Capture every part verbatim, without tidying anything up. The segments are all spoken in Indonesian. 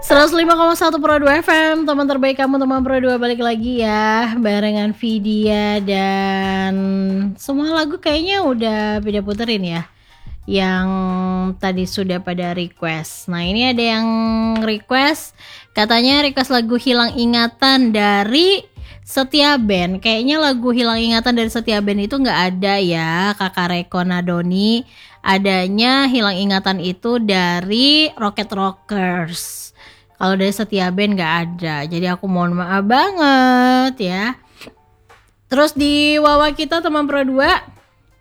seratus lima koma satu Pro dua F M, teman terbaik kamu, teman Pro dua balik lagi ya barengan Vidya, dan semua lagu kayaknya udah Vidya puterin ya yang tadi sudah pada request. Nah ini ada yang request, katanya request lagu Hilang Ingatan dari Setia Band. Kayaknya lagu Hilang Ingatan dari Setia Band itu gak ada ya Kakak Reko Nadoni. Adanya Hilang Ingatan itu dari Rocket Rockers. Kalau dari Setia Band gak ada, jadi aku mohon maaf banget ya. Terus di Wawa kita teman Pro dua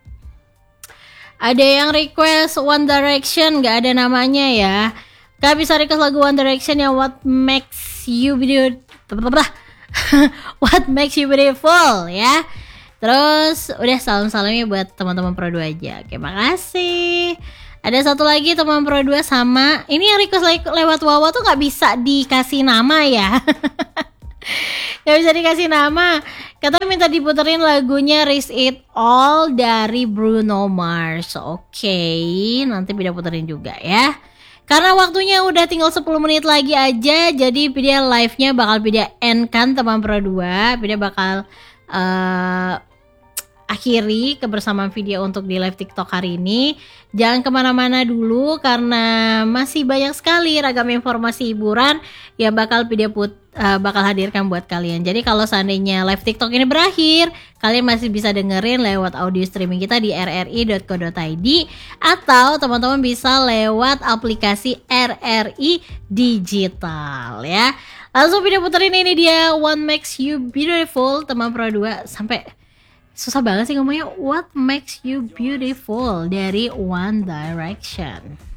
ada yang request One Direction, gak ada namanya ya. Kak bisa request lagu One Direction yang What Makes You Beautiful What Makes You Beautiful ya. Terus udah salam-salamnya buat teman-teman Pro dua aja. Oke, makasih. Ada satu lagi teman Pro dua sama, ini yang request le- lewat Wawa tuh gak bisa dikasih nama ya. Gak bisa dikasih nama. Katanya minta diputerin lagunya Risk It All dari Bruno Mars. Oke, nanti Bida puterin juga ya. Karena waktunya udah tinggal sepuluh menit lagi aja, jadi Bida live-nya bakal Bida end kan teman Pro dua. Bida bakal uh, akhiri kebersamaan video untuk di live TikTok hari ini. Jangan kemana-mana dulu karena masih banyak sekali ragam informasi hiburan yang bakal video put, uh, bakal hadirkan buat kalian. Jadi kalau seandainya live TikTok ini berakhir, kalian masih bisa dengerin lewat audio streaming kita di r r i dot co dot i d atau teman-teman bisa lewat aplikasi R R I Digital ya. Langsung video puterin, ini dia What Makes You Beautiful teman Pro dua. Sampai susah banget sih ngomongnya. What Makes You Beautiful dari One Direction.